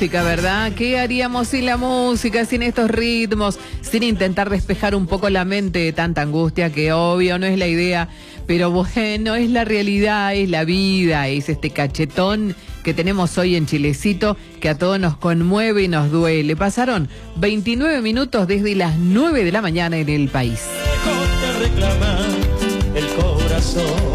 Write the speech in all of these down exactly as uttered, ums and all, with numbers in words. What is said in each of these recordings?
música, ¿verdad? ¿Qué haríamos sin la música, sin estos ritmos, sin intentar despejar un poco la mente de tanta angustia, que obvio no es la idea, pero bueno, es la realidad, es la vida, es este cachetón que tenemos hoy en Chilecito, que a todos nos conmueve y nos duele. Pasaron veintinueve minutos desde las nueve de la mañana en el país. El corazón.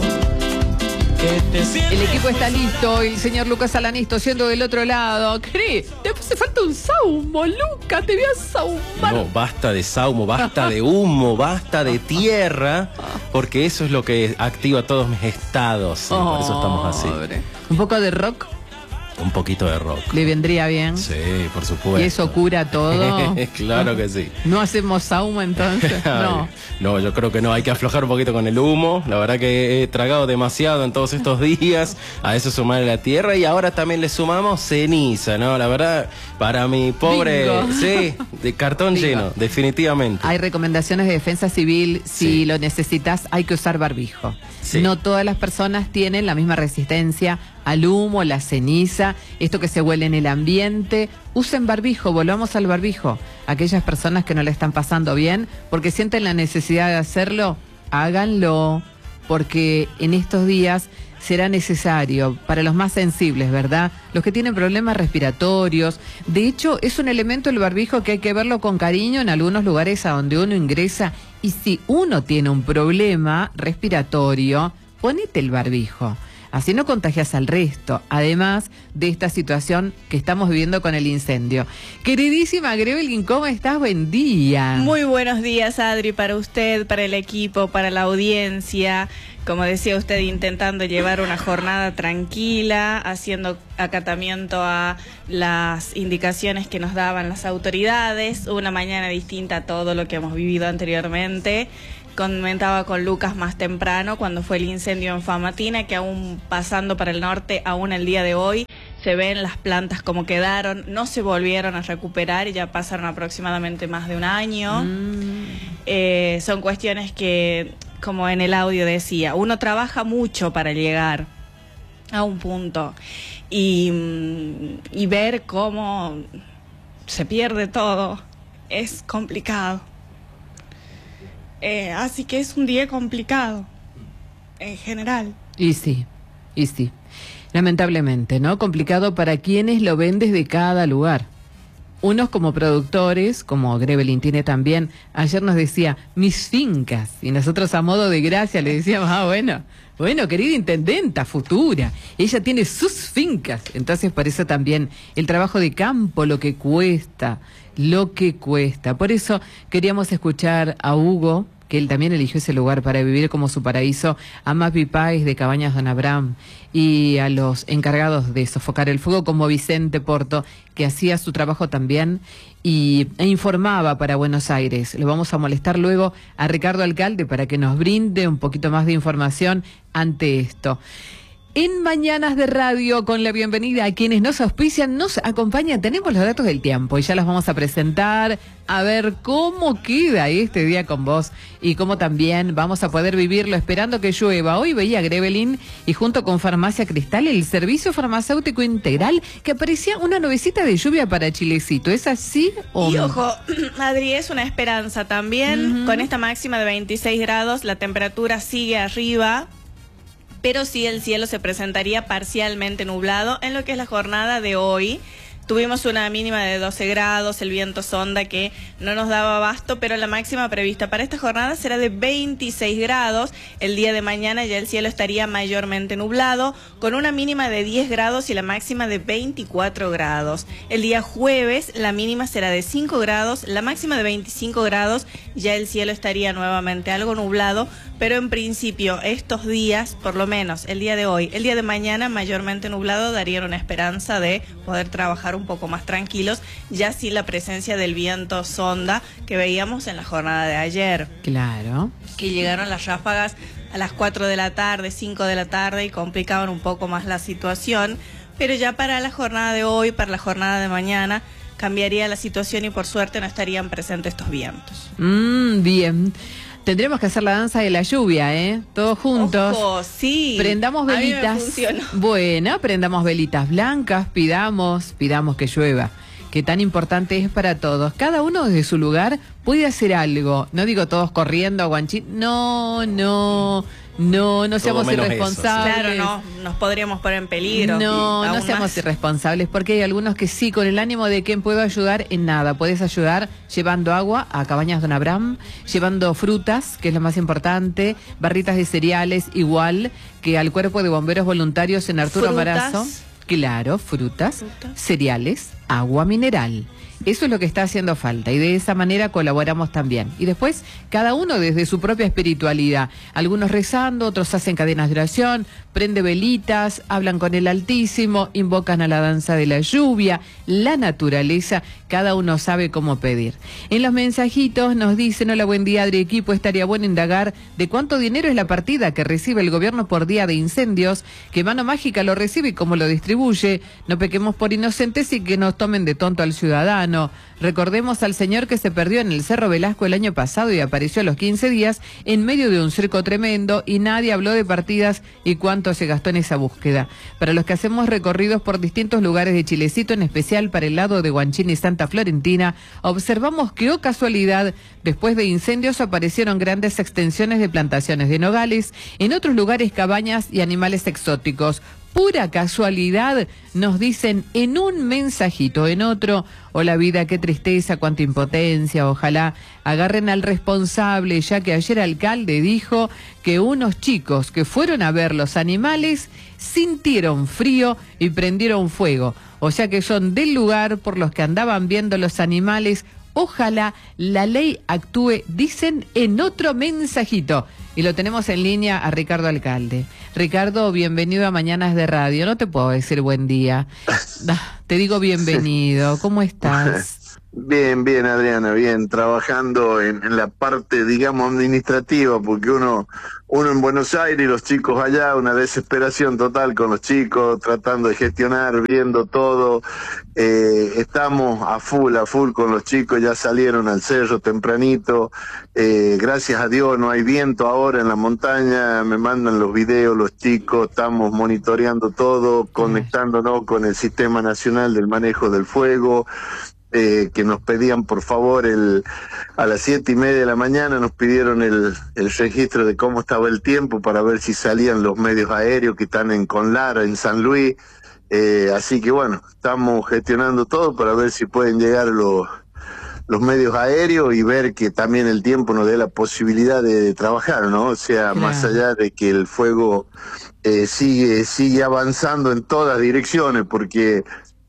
El equipo está listo, el señor Lucas Alanisto siendo del otro lado. ¿Qué? Te hace falta un saumo, Lucas, te voy a saumar. No, basta de saumo, basta de humo, basta de tierra, porque eso es lo que activa todos mis estados. Sí, oh, por eso estamos así. Un poco de rock. Un poquito de rock. ¿Le vendría bien? Sí, por supuesto. ¿Y eso cura todo? Claro que sí. ¿No hacemos saumo entonces? No. No, yo creo que no, hay que aflojar un poquito con el humo. La verdad que he tragado demasiado en todos estos días. A eso sumarle la tierra y ahora también le sumamos ceniza, ¿no? La verdad, para mi pobre... Bingo. Sí, de cartón Bingo. Lleno, definitivamente. Hay recomendaciones de defensa civil. Si sí. lo necesitas, hay que usar barbijo. Sí. No todas las personas tienen la misma resistencia al humo, la ceniza, esto que se huele en el ambiente. Usen barbijo, volvamos al barbijo. Aquellas personas que no le están pasando bien, porque sienten la necesidad de hacerlo, háganlo, porque en estos días será necesario para los más sensibles, ¿verdad? Los que tienen problemas respiratorios. De hecho, es un elemento el barbijo que hay que verlo con cariño en algunos lugares a donde uno ingresa. Y si uno tiene un problema respiratorio, ponete el barbijo. Así no contagias al resto, además de esta situación que estamos viviendo con el incendio. Queridísima Grevelin, ¿cómo estás? Buen día. Muy buenos días, Adri, para usted, para el equipo, para la audiencia. Como decía usted, intentando llevar una jornada tranquila, haciendo acatamiento a las indicaciones que nos daban las autoridades. Una mañana distinta a todo lo que hemos vivido anteriormente. Comentaba con Lucas más temprano cuando fue el incendio en Famatina, que aún pasando para el norte, aún el día de hoy, se ven las plantas como quedaron, no se volvieron a recuperar y ya pasaron aproximadamente más de un año. Mm. Eh, son cuestiones que, como en el audio decía, uno trabaja mucho para llegar a un punto y, y ver cómo se pierde todo es complicado. Eh, así que es un día complicado, en general. Y sí, y sí. Lamentablemente, ¿no? Complicado para quienes lo ven desde cada lugar. Unos como productores, como Grevelin tiene también, ayer nos decía, mis fincas. Y nosotros a modo de gracia le decíamos, ah, bueno, bueno, querida intendenta futura, ella tiene sus fincas. Entonces, por eso también el trabajo de campo, lo que cuesta, lo que cuesta. Por eso queríamos escuchar a Hugo, que él también eligió ese lugar para vivir como su paraíso, a Mapi Páez de Cabañas Don Abraham y a los encargados de sofocar el fuego como Vicente Porto, que hacía su trabajo también y, e informaba para Buenos Aires. Le vamos a molestar luego a Ricardo Alcalde para que nos brinde un poquito más de información ante esto. En Mañanas de Radio, con la bienvenida a quienes nos auspician, nos acompañan, tenemos los datos del tiempo y ya los vamos a presentar, a ver cómo queda este día con vos y cómo también vamos a poder vivirlo esperando que llueva. Hoy veía a Grevelin y junto con Farmacia Cristal, el servicio farmacéutico integral, que aparecía una nubecita de lluvia para Chilecito. ¿Es así o Y no? ojo, Adri, es una esperanza también, uh-huh. Con esta máxima de veintiséis grados, la temperatura sigue arriba, pero sí el cielo se presentaría parcialmente nublado en lo que es la jornada de hoy. Tuvimos una mínima de doce grados, el viento sonda que no nos daba abasto, pero la máxima prevista para esta jornada será de veintiséis grados. El día de mañana ya el cielo estaría mayormente nublado, con una mínima de diez grados y la máxima de veinticuatro grados. El día jueves la mínima será de cinco grados, la máxima de veinticinco grados, ya el cielo estaría nuevamente algo nublado, pero en principio estos días, por lo menos el día de hoy, el día de mañana mayormente nublado, darían una esperanza de poder trabajar un poco más tranquilos, ya sin la presencia del viento sonda que veíamos en la jornada de ayer. Claro. Que llegaron las ráfagas a las cuatro de la tarde, cinco de la tarde y complicaban un poco más la situación, pero ya para la jornada de hoy, para la jornada de mañana, cambiaría la situación y por suerte no estarían presentes estos vientos. Mm, bien. Tendremos que hacer la danza de la lluvia, ¿eh? Todos juntos. Ojo, sí. Prendamos A mí me velitas. funcionó. Bueno, prendamos velitas blancas, pidamos, pidamos que llueva, que tan importante es para todos. Cada uno desde su lugar puede hacer algo. No digo todos corriendo a Guanchín. No, no, no, no seamos menos irresponsables. Claro, no, nos podríamos poner en peligro. No, y no aún seamos más. irresponsables, porque hay algunos que sí, con el ánimo de que puedo ayudar en nada. Puedes ayudar llevando agua a Cabañas Don Abraham, llevando frutas, que es lo más importante, barritas de cereales, igual que al Cuerpo de Bomberos Voluntarios en Arturo Frutas. Marazo. Claro, frutas, Frutas. cereales, agua mineral. Eso es lo que está haciendo falta y de esa manera colaboramos también. Y después, cada uno desde su propia espiritualidad. Algunos rezando, otros hacen cadenas de oración, prende velitas, hablan con el Altísimo, invocan a la danza de la lluvia, la naturaleza, cada uno sabe cómo pedir. En los mensajitos nos dicen: hola, buen día, Adri equipo, estaría bueno indagar de cuánto dinero es la partida que recibe el gobierno por día de incendios, que Mano Mágica lo recibe y cómo lo distribuye. No pequemos por inocentes y que nos tomen de tonto al ciudadano. Recordemos al señor que se perdió en el Cerro Velasco el año pasado y apareció a los quince días en medio de un circo tremendo y nadie habló de partidas y cuánto se gastó en esa búsqueda. Para los que hacemos recorridos por distintos lugares de Chilecito, en especial para el lado de Guanchín y Santa Florentina, observamos que, oh casualidad, después de incendios aparecieron grandes extensiones de plantaciones de nogales, en otros lugares cabañas y animales exóticos. Pura casualidad, nos dicen en un mensajito, en otro: hola vida, qué tristeza, cuánta impotencia, ojalá agarren al responsable, ya que ayer el alcalde dijo que unos chicos que fueron a ver los animales sintieron frío y prendieron fuego, o sea que son del lugar por los que andaban viendo los animales. Ojalá la ley actúe, dicen en otro mensajito. Y lo tenemos en línea a Ricardo Alcalde. Ricardo, bienvenido a Mañanas de Radio. No te puedo decir buen día. Ah, te digo bienvenido. ¿Cómo estás? Bien, bien, Adriana, bien, trabajando en, en la parte, digamos, administrativa, porque uno uno en Buenos Aires y los chicos allá, una desesperación total con los chicos, tratando de gestionar, viendo todo. Eh, estamos a full, a full con los chicos, ya salieron al cerro tempranito. Eh, gracias a Dios no hay viento ahora en la montaña, me mandan los videos los chicos, estamos monitoreando todo, conectándonos con el Sistema Nacional del Manejo del Fuego. Eh, que nos pedían por favor el a las siete y media de la mañana nos pidieron el, el registro de cómo estaba el tiempo para ver si salían los medios aéreos que están en Conlara, en San Luis. Eh, así que bueno, estamos gestionando todo para ver si pueden llegar los los medios aéreos y ver que también el tiempo nos dé la posibilidad de, de trabajar, ¿no? O sea, claro, más allá de que el fuego eh, sigue sigue avanzando en todas direcciones, porque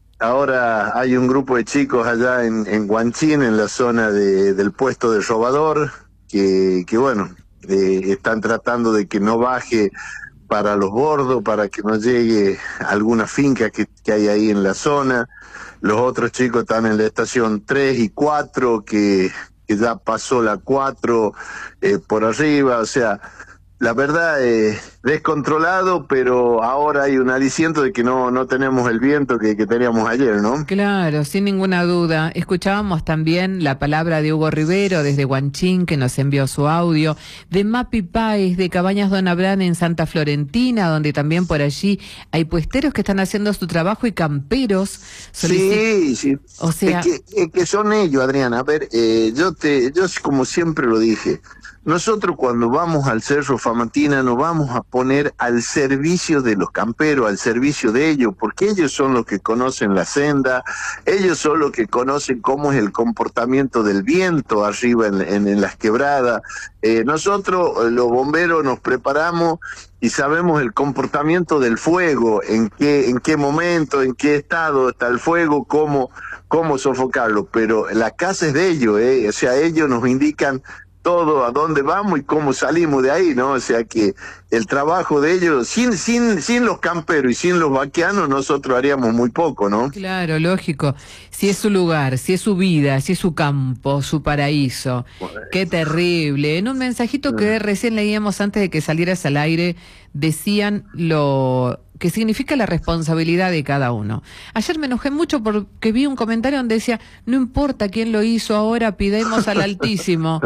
ahora hay un grupo de chicos allá en, en Guanchín, en la zona de, del puesto de Robador, que, que bueno, eh, están tratando de que no baje para los bordos, para que no llegue a alguna finca que, que hay ahí en la zona. Los otros chicos están en la estación tres y cuatro, que, que ya pasó la cuatro eh, por arriba, o sea, la verdad es eh, descontrolado, pero ahora hay un aliciento de que no no tenemos el viento que, que teníamos ayer, ¿no? Claro, sin ninguna duda. Escuchábamos también la palabra de Hugo Rivero desde Guanchín, que nos envió su audio, de Mapi Páez, de Cabañas Don Abraham en Santa Florentina, donde también por allí hay puesteros que están haciendo su trabajo y camperos. Sí, sí. O sea, es que, es que son ellos, Adriana. A ver, eh, yo te, yo como siempre lo dije, nosotros cuando vamos al Cerro Famatina nos vamos a poner al servicio de los camperos, al servicio de ellos, porque ellos son los que conocen la senda, ellos son los que conocen cómo es el comportamiento del viento arriba en, en, en las quebradas. Eh, nosotros, los bomberos, nos preparamos y sabemos el comportamiento del fuego, en qué, en qué momento, en qué estado está el fuego, cómo, cómo sofocarlo, pero la casa es de ellos, ¿eh? O sea, ellos nos indican todo a dónde vamos y cómo salimos de ahí, ¿no? O sea que el trabajo de ellos, sin sin sin los camperos y sin los vaqueanos, nosotros haríamos muy poco, ¿no? Claro, lógico. Si es su lugar, si es su vida, si es su campo, su paraíso. Bueno, qué terrible. En un mensajito que recién leíamos antes de que salieras al aire, decían lo que significa la responsabilidad de cada uno. Ayer me enojé mucho porque vi un comentario donde decía, no importa quién lo hizo, ahora pidemos al Altísimo.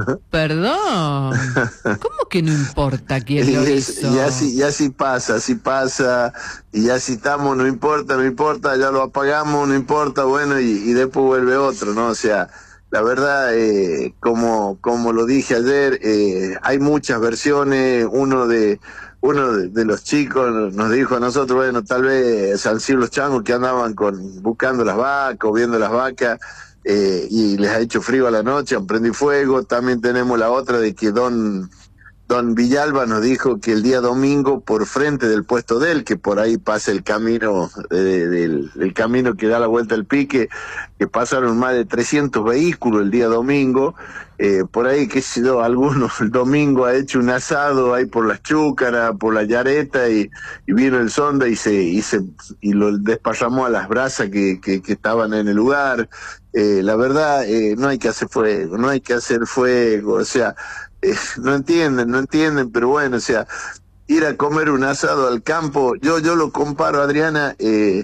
Perdón, ¿cómo que no importa quién y lo es, hizo? Y así, y así pasa, así pasa, y así estamos, no importa, no importa, ya lo apagamos, no importa, bueno, y, y después vuelve otro, ¿no? O sea, la verdad, eh, como, como lo dije ayer, eh, hay muchas versiones, uno de... Uno de, de los chicos nos dijo a nosotros, bueno, tal vez han sido los changos que andaban con buscando las vacas o viendo las vacas eh, y les ha hecho frío a la noche, han prendido fuego. También tenemos la otra de que don, don Villalba nos dijo que el día domingo por frente del puesto de él, que por ahí pasa el camino, de, del, el camino que da la vuelta al pique, que pasaron más de trescientos vehículos el día domingo. Eh, por ahí, qué sé yo, algunos el domingo ha hecho un asado ahí por las Chúcaras, por la Yareta, y, y vino el sonda y se y se y lo desparramó a las brasas que, que, que estaban en el lugar. Eh, la verdad, eh, no hay que hacer fuego, no hay que hacer fuego, o sea, eh, no entienden, no entienden, pero bueno, o sea, ir a comer un asado al campo, yo yo lo comparo, Adriana, eh,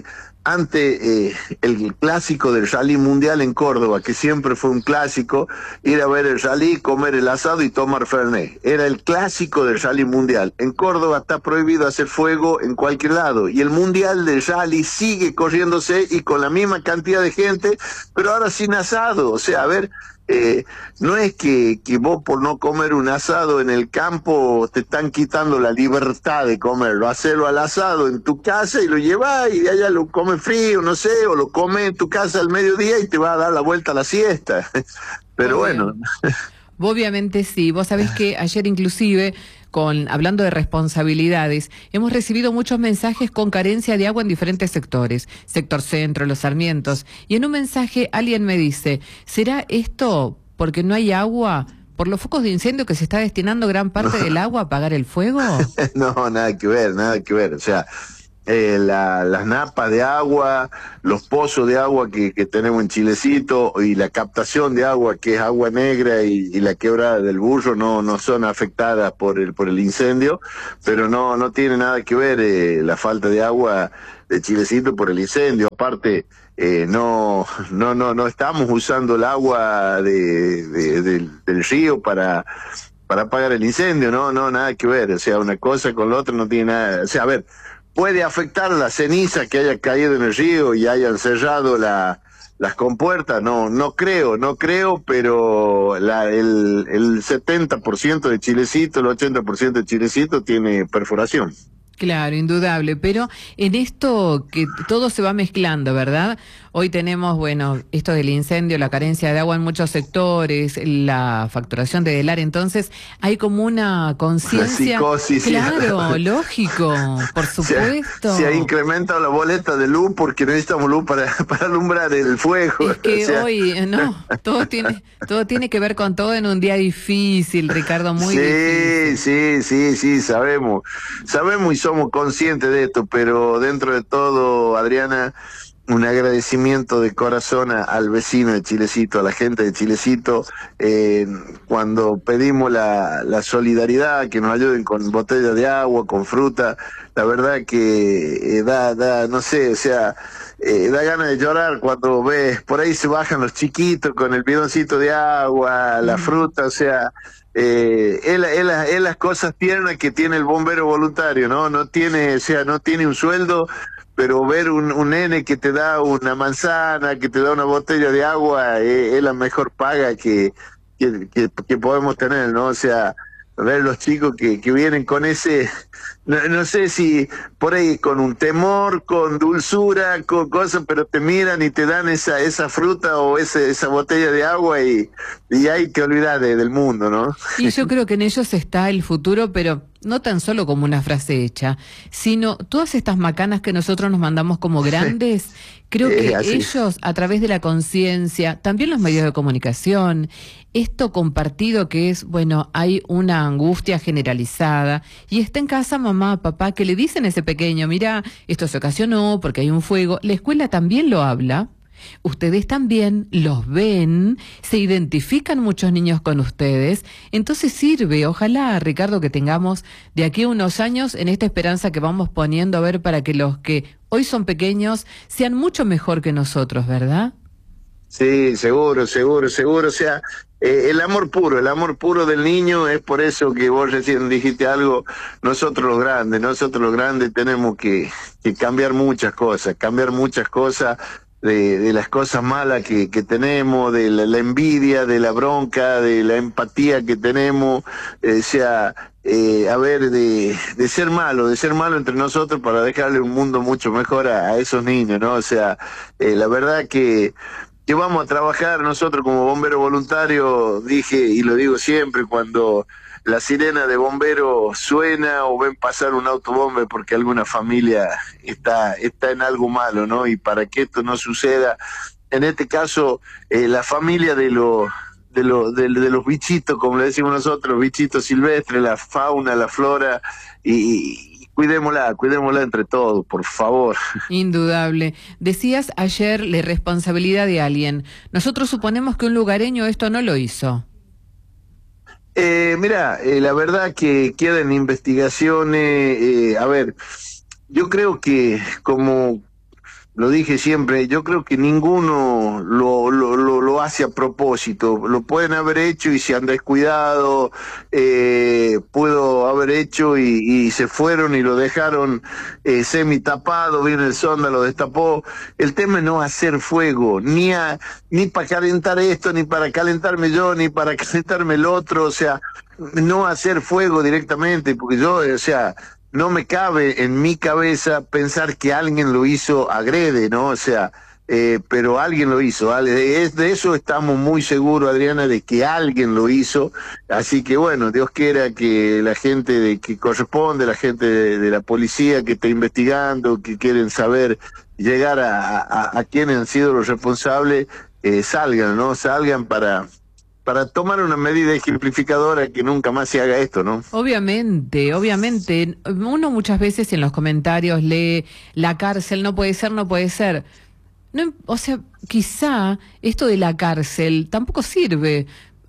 ante eh, el clásico del rally mundial en Córdoba, que siempre fue un clásico, ir a ver el rally, comer el asado y tomar Fernet. Era el clásico del rally mundial. En Córdoba está prohibido hacer fuego en cualquier lado, y el mundial del rally sigue corriéndose y con la misma cantidad de gente, pero ahora sin asado. O sea, a ver, Eh, no es que, que vos por no comer un asado en el campo te están quitando la libertad de comerlo. Hacerlo al asado en tu casa y lo llevás y de allá lo comes frío, no sé, o lo comes en tu casa al mediodía y te va a dar la vuelta a la siesta. Pero Muy bueno. Obviamente sí. Vos sabés que ayer inclusive, con hablando de responsabilidades, hemos recibido muchos mensajes con carencia de agua en diferentes sectores, sector centro, Los Sarmientos, y en un mensaje alguien me dice, ¿será esto porque no hay agua por los focos de incendio que se está destinando gran parte del agua a apagar el fuego? No, nada que ver, nada que ver. O sea, eh, la, las napas de agua, los pozos de agua que, que tenemos en Chilecito y la captación de agua, que es agua negra, y, y la quebrada del Burro, no no son afectadas por el por el incendio, pero no no tiene nada que ver eh, la falta de agua de Chilecito por el incendio. Aparte, eh, no no no no estamos usando el agua de, de, del, del río para para apagar el incendio, no no nada que ver. O sea, una cosa con la otra no tiene nada. O sea, a ver, puede afectar la ceniza que haya caído en el río y hayan cerrado la, las compuertas, no no creo, no creo, pero la, el, el setenta por ciento de Chilecito, el ochenta por ciento de Chilecito tiene perforación. Claro, indudable, pero en esto que todo se va mezclando, ¿verdad? Hoy tenemos, bueno, esto del incendio, la carencia de agua en muchos sectores, la facturación de Delar, entonces hay como una conciencia. Psicosis. Claro, sí. Lógico, por supuesto. Se, se ha incrementado la boleta de luz porque necesitamos luz para, para alumbrar el fuego. Es que o sea, hoy, no, todo tiene, todo tiene que ver con todo en un día difícil, Ricardo, muy sí, difícil. Sí, sí, sí, sabemos, sabemos y somos conscientes de esto, pero dentro de todo, Adriana, un agradecimiento de corazón a, al vecino de Chilecito, a la gente de Chilecito, eh, cuando pedimos la, la solidaridad, que nos ayuden con botellas de agua, con fruta, la verdad que eh, da, da, no sé, o sea, eh, da ganas de llorar cuando ves, por ahí se bajan los chiquitos con el bidoncito de agua, la fruta, o sea, eh, es, la, es, la, es las cosas tiernas que tiene el bombero voluntario, ¿no? No tiene, o sea, no tiene un sueldo, pero ver un, un nene que te da una manzana, que te da una botella de agua, es, es la mejor paga que, que, que, que podemos tener, ¿no? O sea, ver los chicos que, que vienen con ese, no, no sé si por ahí con un temor, con dulzura, con cosas, pero te miran y te dan esa esa fruta o ese, esa botella de agua y, y ahí te olvidas de, del mundo, ¿no? Y yo creo que en ellos está el futuro, pero no tan solo como una frase hecha, sino todas estas macanas que nosotros nos mandamos como grandes, creo que eh, ellos, a través de la conciencia, también los medios de comunicación, esto compartido que es, bueno, hay una angustia generalizada, y está en casa mamá, papá, que le dicen a ese pequeño, mira, esto se ocasionó porque hay un fuego, la escuela también lo habla, Ustedes también los ven, se identifican muchos niños con ustedes, entonces sirve, ojalá, Ricardo, que tengamos de aquí a unos años en esta esperanza que vamos poniendo a ver para que los que hoy son pequeños sean mucho mejor que nosotros, ¿verdad? Sí, seguro, seguro, seguro. O sea, eh, el amor puro, el amor puro del niño, es por eso que vos recién dijiste algo, nosotros los grandes, nosotros los grandes tenemos que, que cambiar muchas cosas, cambiar muchas cosas de, de las cosas malas que, que tenemos, de la, la envidia, de la bronca, de la empatía que tenemos, eh, o sea, eh, a ver, de, de ser malo, de ser malo entre nosotros para dejarle un mundo mucho mejor a, a esos niños, ¿no? O sea, eh, la verdad que que vamos a trabajar nosotros como bomberos voluntarios, dije y lo digo siempre, cuando la sirena de bombero suena o ven pasar un autobombe porque alguna familia está, está en algo malo, ¿no? Y para que esto no suceda, en este caso, eh, la familia de los de los de, de los bichitos, como le decimos nosotros, bichitos silvestres, la fauna, la flora, y, y cuidémosla, cuidémosla entre todos, por favor. Indudable. Decías ayer la responsabilidad de alguien. Nosotros suponemos que un lugareño esto no lo hizo. Eh, mira, eh, la verdad que quedan investigaciones. Eh, a ver, yo creo que, como lo dije siempre, yo creo que ninguno lo, lo, lo, lo hace a propósito. Lo pueden haber hecho y se han descuidado, eh, pudo haber hecho y, y se fueron y lo dejaron eh, semi tapado, viene el sonda, lo destapó. El tema es no hacer fuego, ni a, ni para calentar esto, ni para calentarme yo, ni para calentarme el otro, o sea, no hacer fuego directamente, porque yo, o sea, no me cabe en mi cabeza pensar que alguien lo hizo agrede, ¿no? O sea, eh, pero alguien lo hizo, ¿vale? De, de eso estamos muy seguros, Adriana, de que alguien lo hizo. Así que bueno, Dios quiera que la gente de, que corresponde, la gente de, de la policía que está investigando, que quieren saber llegar a, a, a quienes han sido los responsables, eh, salgan, ¿no? Salgan para... para tomar una medida ejemplificadora que nunca más se haga esto, ¿no? Obviamente, obviamente. Uno muchas veces en los comentarios lee la cárcel, no puede ser, no puede ser. No, o sea, quizá esto de la cárcel tampoco sirve,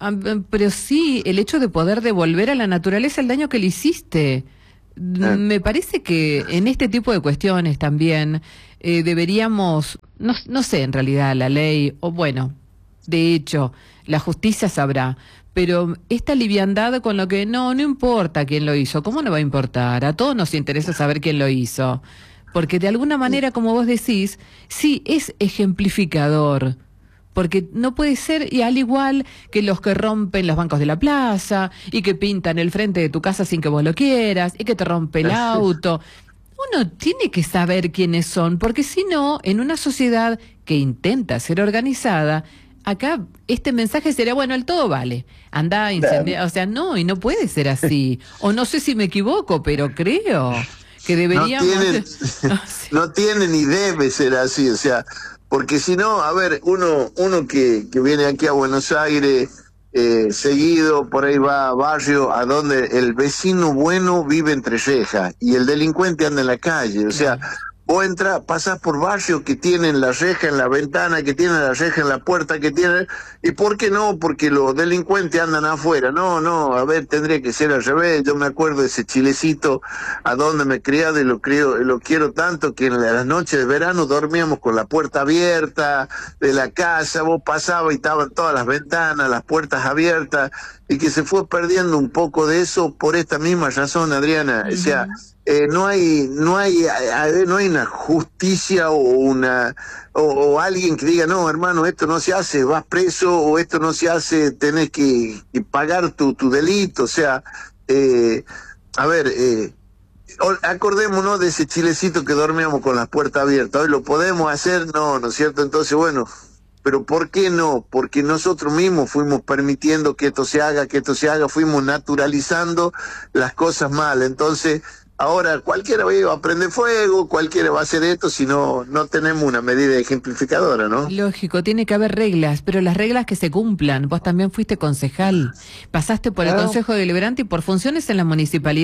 pero sí el hecho de poder devolver a la naturaleza el daño que le hiciste. Eh. Me parece que en este tipo de cuestiones también eh, deberíamos, no, no sé en realidad la ley, o bueno, de hecho, la justicia sabrá, pero esta liviandad con lo que no, no importa quién lo hizo, ¿cómo no va a importar? A todos nos interesa saber quién lo hizo, porque de alguna manera, como vos decís, sí es ejemplificador, porque no puede ser, y al igual que los que rompen los bancos de la plaza, y que pintan el frente de tu casa sin que vos lo quieras, y que te rompe el auto. Uno tiene que saber quiénes son, porque si no, en una sociedad que intenta ser organizada, acá este mensaje sería, bueno, el todo vale, anda a incendiar, o sea, no, y no puede ser así, o no sé si me equivoco, pero creo que deberíamos... No tiene, no, sí. no tiene ni debe ser así, o sea, porque si no, a ver, uno uno que, que viene aquí a Buenos Aires eh, seguido, por ahí va a barrio, a donde el vecino bueno vive entre rejas, y el delincuente anda en la calle, o sea... Vos entras, pasás por barrios que tienen la reja en la ventana, que tienen la reja en la puerta, que tienen... ¿Y por qué no? Porque los delincuentes andan afuera. No, no, a ver, tendría que ser al revés. Yo me acuerdo de ese chilecito a donde me he criado y lo, crío, lo quiero tanto que en las noches de verano dormíamos con la puerta abierta de la casa. Vos pasabas y estaban todas las ventanas, las puertas abiertas, y que se fue perdiendo un poco de eso por esta misma razón, Adriana. Uh-huh. O sea... Eh, no hay no hay no hay una justicia o una o, o alguien que diga, no, hermano, esto no se hace, vas preso, o esto no se hace, tenés que, que pagar tu, tu delito. O sea, eh, a ver, eh, acordémonos de ese chilecito que dormíamos con las puertas abiertas. Hoy lo podemos hacer, no, ¿no es cierto? Entonces, bueno, pero ¿por qué no? Porque nosotros mismos fuimos permitiendo que esto se haga, que esto se haga, fuimos naturalizando las cosas mal. Entonces, ahora cualquiera va a prender fuego, cualquiera va a hacer esto, si no, no tenemos una medida ejemplificadora, ¿no? Lógico, tiene que haber reglas, pero las reglas que se cumplan. Vos también fuiste concejal, pasaste por el Consejo Deliberante y por funciones en la municipalidad.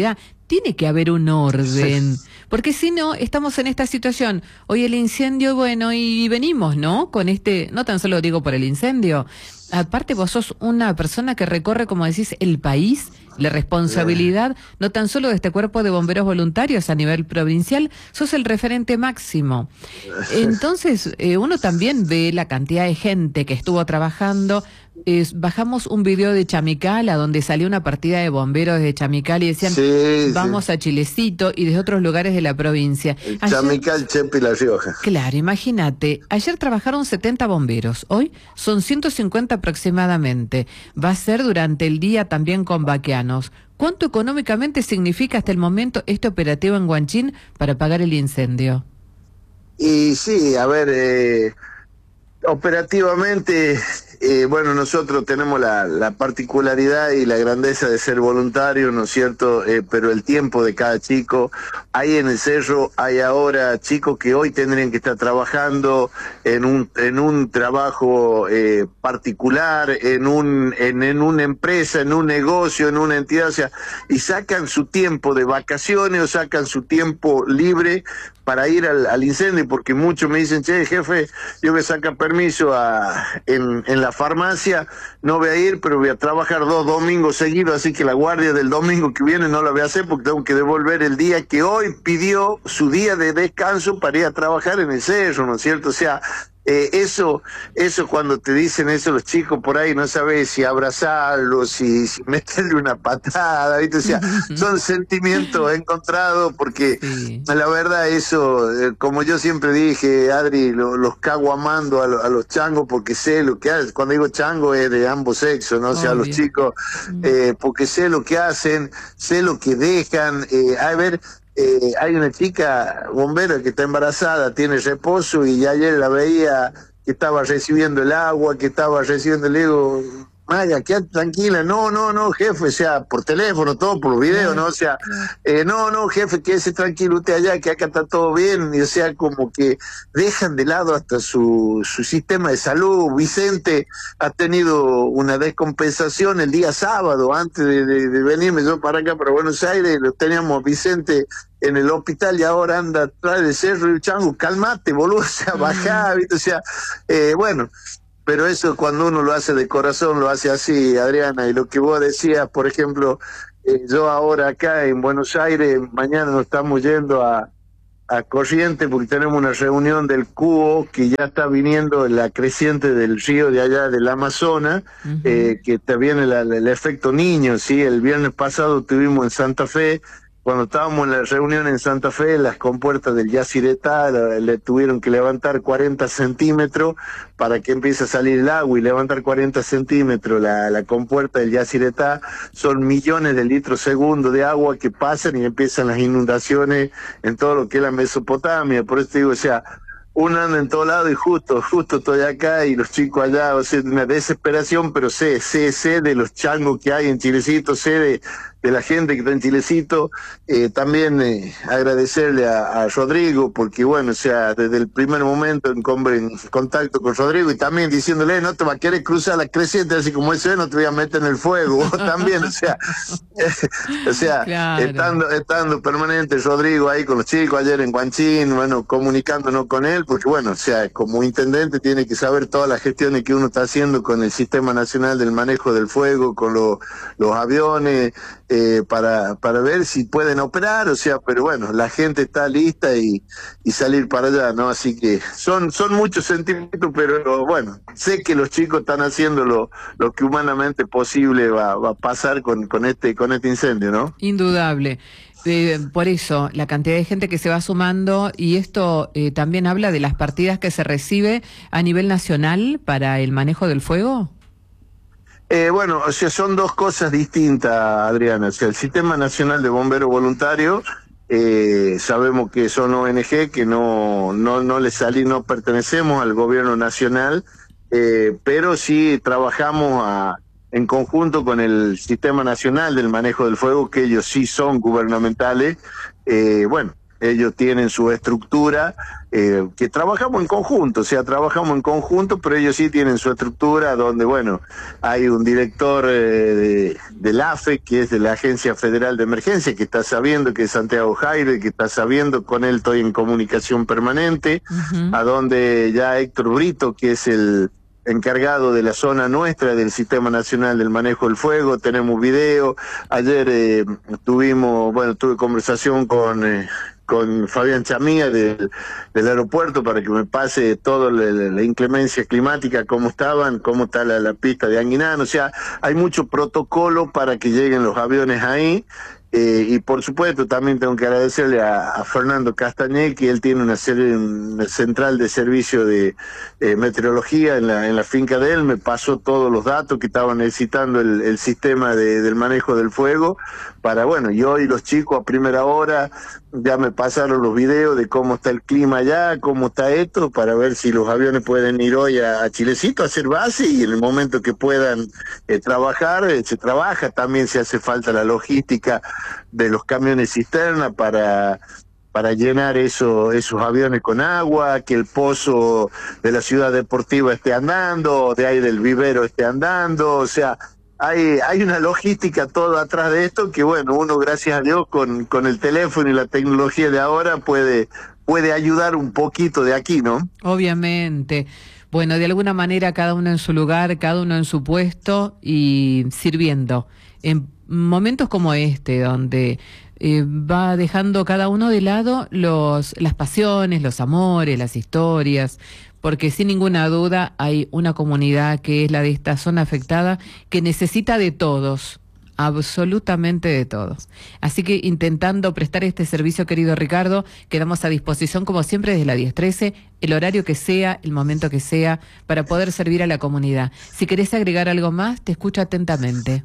tiene que haber un orden, Sí. porque si no, estamos en esta situación. Hoy el incendio, bueno, y venimos, ¿no? Con este, no tan solo digo por el incendio, aparte vos sos una persona que recorre, como decís, el país, la responsabilidad, no tan solo de este cuerpo de bomberos voluntarios a nivel provincial, sos el referente máximo. Entonces, eh, uno también ve la cantidad de gente que estuvo trabajando. Eh, bajamos un video de Chamicala donde salió una partida de bomberos de Chamical y decían, Sí, vamos sí. a Chilecito y de otros lugares de la provincia. El Ayer- Chamical, Chepe y La Rioja. Claro, imagínate, ayer trabajaron setenta bomberos, hoy son ciento cincuenta aproximadamente. Va a ser durante el día también con vaqueanos. ¿Cuánto económicamente significa hasta el momento este operativo en Guanchín para pagar el incendio? Y sí, a ver, eh, operativamente, eh, bueno, nosotros tenemos la, la particularidad y la grandeza de ser voluntarios, ¿no es cierto? Eh, pero el tiempo de cada chico, ahí en el cerro hay ahora chicos que hoy tendrían que estar trabajando en un en un trabajo eh, particular, en un en, en una empresa, en un negocio, en una entidad, o sea, y sacan su tiempo de vacaciones o sacan su tiempo libre para ir al, al incendio, porque muchos me dicen, che, jefe, yo voy a sacar permiso a, en, en la farmacia, no voy a ir, pero voy a trabajar dos domingos seguidos, así que la guardia del domingo que viene no la voy a hacer porque tengo que devolver el día que hoy pidió su día de descanso para ir a trabajar en el cerro, ¿no es cierto? O sea, Eh, eso, eso cuando te dicen eso los chicos por ahí, no sabes si abrazarlos, si, si meterle una patada, ¿viste? O sea, son sentimientos encontrados porque Sí. la verdad eso, eh, como yo siempre dije, Adri, lo, los cago amando a, lo, a los changos porque sé lo que hacen. Cuando digo chango es de ambos sexos, ¿no? O sea, Obvio. los chicos, eh, porque sé lo que hacen, sé lo que dejan. Eh, a ver, Eh, hay una chica bombera que está embarazada, tiene reposo y ayer la veía que estaba recibiendo el agua, que estaba recibiendo el le digo, Maya, quédate tranquila, no, no, no, jefe, o sea, por teléfono, todo por video, ¿no? O sea, eh, no, no, jefe, quédese tranquilo usted allá, que acá está todo bien, y o sea, como que dejan de lado hasta su, su sistema de salud. Vicente ha tenido una descompensación el día sábado, antes de, de, de venirme yo para acá, para Buenos Aires, lo teníamos Vicente en el hospital y ahora anda atrás del cerro y el chango, calmate, boludo, o sea, bajá, ¿viste? O sea, eh, bueno, pero eso cuando uno lo hace de corazón, lo hace así, Adriana, y lo que vos decías, por ejemplo, eh, yo ahora acá en Buenos Aires, mañana nos estamos yendo a, a Corrientes porque tenemos una reunión del C U O que ya está viniendo la creciente del río de allá del Amazonas, Ujú. eh, que está viene la- la- el efecto niño, ¿sí? El viernes pasado estuvimos en Santa Fe. Cuando estábamos en la reunión en Santa Fe, las compuertas del Yacyretá la- le tuvieron que levantar cuarenta centímetros para que empiece a salir el agua, y levantar cuarenta centímetros la, la compuerta del Yacyretá son millones de litros segundo de agua que pasan y empiezan las inundaciones en todo lo que es la Mesopotamia. Por eso te digo, o sea, uno anda en todo lado y justo, justo estoy acá y los chicos allá, o sea, una desesperación, pero sé, sé, sé de los changos que hay en Chilecito, sé de, de la gente que está en Chilecito. Eh, también eh, agradecerle a, a Rodrigo, porque bueno, o sea, desde el primer momento en, en contacto con Rodrigo y también diciéndole, no te va a querer cruzar la creciente, así como eso, no te voy a meter en el fuego, vos también, o sea, o sea, Claro. estando, estando permanente Rodrigo ahí con los chicos ayer en Guanchín, bueno, comunicándonos con él, porque bueno, o sea, como intendente tiene que saber todas las gestiones que uno está haciendo con el Sistema Nacional del Manejo del Fuego, con lo, los aviones, eh, para, para ver si pueden operar, o sea, pero bueno, la gente está lista y, y salir para allá, ¿no? Así que son, son muchos sentimientos, pero bueno, sé que los chicos están haciendo lo, lo que humanamente posible va, va a pasar con, con este, con este incendio, ¿no? Indudable. Eh, por eso, la cantidad de gente que se va sumando, y esto eh, también habla de las partidas que se recibe a nivel nacional para el manejo del fuego. Eh, bueno, o sea, son dos cosas distintas, Adriana. O sea, el Sistema Nacional de Bomberos Voluntarios, eh, sabemos que son O N G, que no, no, no les salí, no pertenecemos al gobierno nacional, eh, pero sí trabajamos a, en conjunto con el Sistema Nacional del Manejo del Fuego, que ellos sí son gubernamentales. Eh, bueno, ellos tienen su estructura, eh, que trabajamos en conjunto, o sea, trabajamos en conjunto, pero ellos sí tienen su estructura donde, bueno, hay un director eh, de, del A F E, que es de la Agencia Federal de Emergencia, que está sabiendo que es Santiago Jaire, que está sabiendo, con él estoy en comunicación permanente, uh-huh. a donde ya Héctor Brito, que es el encargado de la zona nuestra del Sistema Nacional del Manejo del Fuego, tenemos video. Ayer eh, tuvimos, bueno, tuve conversación con eh, con Fabián Chamía del, del aeropuerto para que me pase toda la, la inclemencia climática, cómo estaban, cómo está la, la pista de Anguinán. O sea, hay mucho protocolo para que lleguen los aviones ahí. Eh, y por supuesto también tengo que agradecerle a, a Fernando Castañé, que él tiene una, serie, una central de servicio de eh, meteorología en la, en la finca de él, me pasó todos los datos que estaban necesitando el, el sistema de, del manejo del fuego, para, bueno, yo y los chicos a primera hora ya me pasaron los videos de cómo está el clima allá, cómo está esto, para ver si los aviones pueden ir hoy a, a Chilecito a hacer base, y en el momento que puedan eh, trabajar, eh, se trabaja. También se hace falta la logística de los camiones cisterna para para llenar eso, esos aviones con agua, que el pozo de la ciudad deportiva esté andando, de ahí del vivero esté andando. O sea, hay hay una logística todo atrás de esto que, bueno, uno, gracias a Dios, con, con el teléfono y la tecnología de ahora puede, puede ayudar un poquito de aquí, ¿no? Obviamente. Bueno, de alguna manera cada uno en su lugar, cada uno en su puesto y sirviendo. En momentos como este, donde eh, va dejando cada uno de lado los, las pasiones, los amores, las historias, porque sin ninguna duda hay una comunidad que es la de esta zona afectada que necesita de todos, absolutamente de todos. Así que intentando prestar este servicio, querido Ricardo, quedamos a disposición como siempre desde la diez trece, el horario que sea, el momento que sea, para poder servir a la comunidad. Si querés agregar algo más, te escucho atentamente.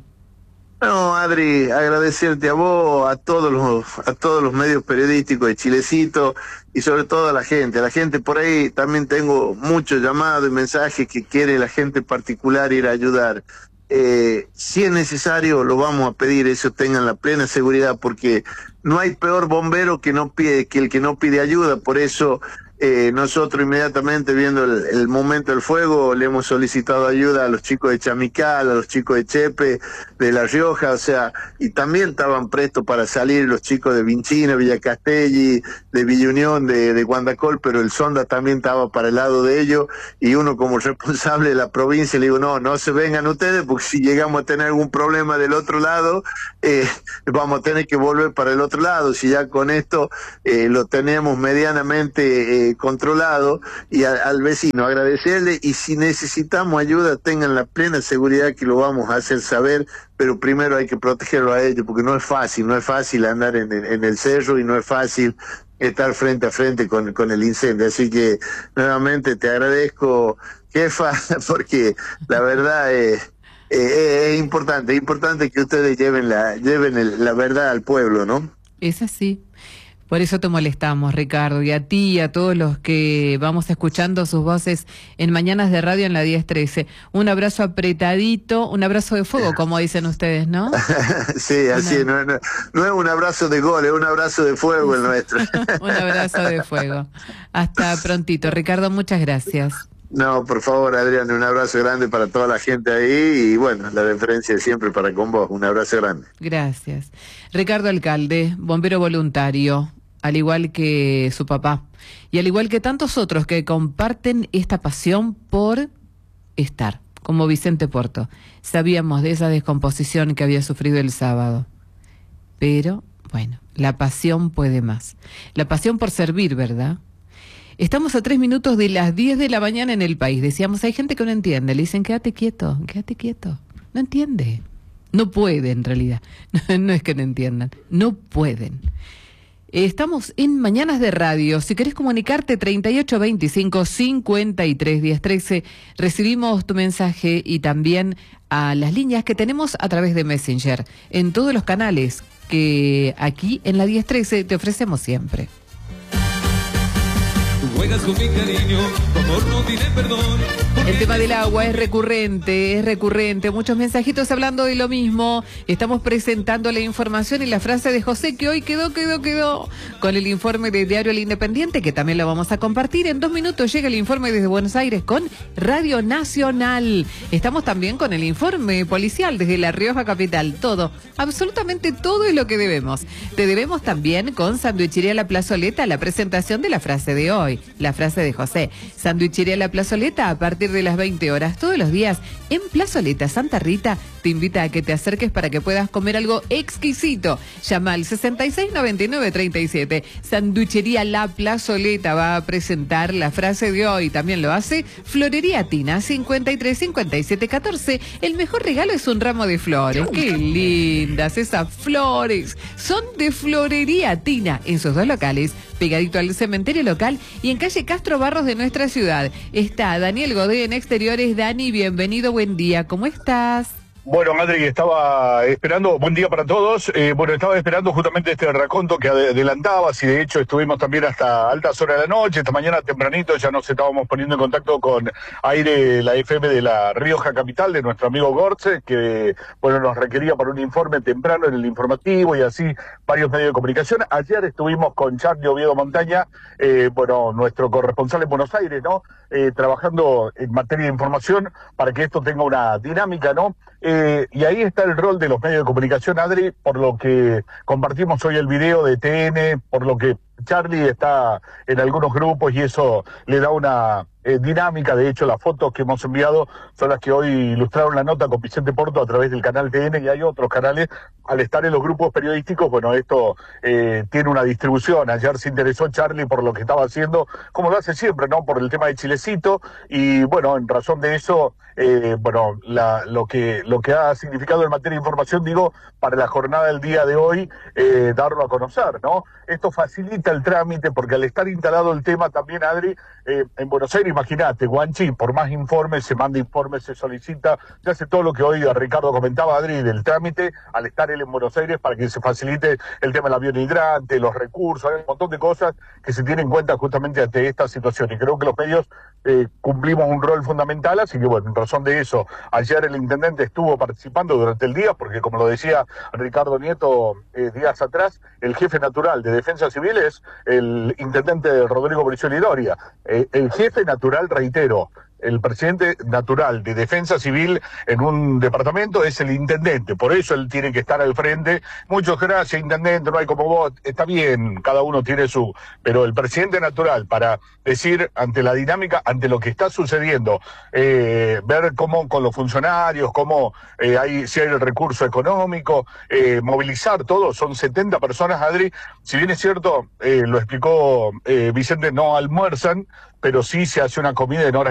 No, Adri, agradecerte a vos, a todos los, a todos los medios periodísticos de Chilecito y sobre todo a la gente. A la gente por ahí también tengo muchos llamados y mensajes que quiere la gente particular ir a ayudar. Eh, si es necesario, lo vamos a pedir, eso tengan la plena seguridad, porque no hay peor bombero que no pide, que el que no pide ayuda. Por eso eh, nosotros inmediatamente, viendo el, el momento del fuego, le hemos solicitado ayuda a los chicos de Chamical, a los chicos de Chepe, de La Rioja, o sea, y también estaban prestos para salir los chicos de Vinchina, Villa Castelli, de Villa Unión, de, de Guandacol, pero el Sonda también estaba para el lado de ellos, y uno como responsable de la provincia le digo, no, no se vengan ustedes, porque si llegamos a tener algún problema del otro lado, eh, vamos a tener que volver para el otro lado. Si ya con esto eh, lo tenemos medianamente eh, controlado, y a, al vecino agradecerle, y si necesitamos ayuda, tengan la plena seguridad que lo vamos a hacer saber, pero primero hay que protegerlo a ellos, porque no es fácil, no es fácil andar en, en el cerro, y no es fácil estar frente a frente con, con el incendio. Así que nuevamente te agradezco, jefa, porque la verdad es, es, es importante, es importante que ustedes lleven la, lleven el, la verdad al pueblo, ¿no? Es así. Por eso te molestamos, Ricardo, y a ti y a todos los que vamos escuchando sus voces en Mañanas de Radio en la diez trece. Un abrazo apretadito, un abrazo de fuego, como dicen ustedes, ¿no? Sí, así es. No, no, no es un abrazo de gol, es un abrazo de fuego el nuestro. Un abrazo de fuego. Hasta prontito. Ricardo, muchas gracias. No, por favor, Adrián, un abrazo grande para toda la gente ahí, y bueno, la deferencia de siempre para con vos. Un abrazo grande. Gracias. Ricardo Alcalde, bombero voluntario, al igual que su papá, y al igual que tantos otros que comparten esta pasión por estar, como Vicente Porto. Sabíamos de esa descomposición que había sufrido el sábado, pero bueno, la pasión puede más. La pasión por servir, ¿verdad? Estamos a tres minutos de las diez de la mañana en el país. Decíamos, hay gente que no entiende, le dicen, quédate quieto, quédate quieto. No entiende, no puede en realidad, no, no es que no entiendan, no pueden. Estamos en Mañanas de Radio. Si querés comunicarte, treinta y ocho veinticinco, cincuenta y tres diez trece. Recibimos tu mensaje y también a las líneas que tenemos a través de Messenger, en todos los canales que aquí en la diez trece te ofrecemos siempre. Tú juegas con mi cariño, tu amor no tiene perdón. El tema del agua es recurrente, es recurrente. Muchos mensajitos hablando de lo mismo. Estamos presentando la información y la frase de José que hoy quedó, quedó, quedó con el informe de Diario El Independiente, que también lo vamos a compartir. En dos minutos llega el informe desde Buenos Aires con Radio Nacional. Estamos también con el informe policial desde La Rioja Capital. Todo, absolutamente todo es lo que debemos. Te debemos también con Sanduichería La Plazoleta la presentación de la frase de hoy, la frase de José. Sanduichería La Plazoleta a partir de las veinte horas todos los días en Plazoleta Santa Rita te invita a que te acerques para que puedas comer algo exquisito. Llama al sesenta y seis noventa y nueve treinta y siete. Sanduichería La Plazoleta va a presentar la frase de hoy. También lo hace Florería Tina cincuenta y tres cincuenta y siete catorce. El mejor regalo es un ramo de flores. Qué lindas esas flores. Son de Florería Tina en sus dos locales, pegadito al cementerio local y en calle Castro Barros de nuestra ciudad. Está Daniel Godet en Exteriores. Dani, bienvenido, buen día. ¿Cómo estás? Bueno, Adri, estaba esperando, buen día para todos, eh, bueno, estaba esperando justamente este raconto que adelantabas y de hecho estuvimos también hasta altas horas de la noche. Esta mañana tempranito ya nos estábamos poniendo en contacto con Aire, la F M de La Rioja Capital, de nuestro amigo Gorce, que bueno nos requería para un informe temprano en el informativo y así varios medios de comunicación. Ayer estuvimos con Charlie Oviedo Montaña, eh, bueno, nuestro corresponsal en Buenos Aires, ¿no? Eh, trabajando en materia de información para que esto tenga una dinámica, ¿no? Eh, y ahí está el rol de los medios de comunicación, Adri, por lo que compartimos hoy el video de T N, por lo que Charlie está en algunos grupos y eso le da una eh, dinámica. De hecho, las fotos que hemos enviado son las que hoy ilustraron la nota con Vicente Porto a través del canal T N y hay otros canales. Al estar en los grupos periodísticos, bueno, esto eh, tiene una distribución. Ayer se interesó Charlie por lo que estaba haciendo, como lo hace siempre, ¿no? Por el tema de Chilecito y bueno, en razón de eso, eh, bueno, la, lo que lo que ha significado en materia de información, digo, para la jornada del día de hoy, eh, darlo a conocer, ¿no? Esto facilita el trámite porque al estar instalado el tema también, Adri, eh, en Buenos Aires, imagínate, Guanchi, por más informes, se manda informes, se solicita, se hace todo lo que hoy Ricardo comentaba, Adri, del trámite, al estar él en Buenos Aires para que se facilite el tema del avión hidrante, los recursos, hay un montón de cosas que se tienen en cuenta justamente ante esta situación y creo que los medios eh, cumplimos un rol fundamental, así que bueno, en razón de eso, ayer el intendente estuvo participando durante el día porque como lo decía Ricardo Nieto eh, días atrás, el jefe natural de Defensa Civil es el intendente Rodrigo Brizuela y Doria. Eh, el jefe natural, reitero, el presidente natural de Defensa Civil en un departamento es el intendente, por eso él tiene que estar al frente. Muchas gracias, intendente, no hay como vos, está bien, cada uno tiene su... Pero el presidente natural, para decir ante la dinámica, ante lo que está sucediendo, eh, ver cómo con los funcionarios, cómo eh, hay, si hay el recurso económico, eh, movilizar todo, son setenta personas, Adri, si bien es cierto, eh, lo explicó eh, Vicente, no almuerzan, pero sí se hace una comida en horas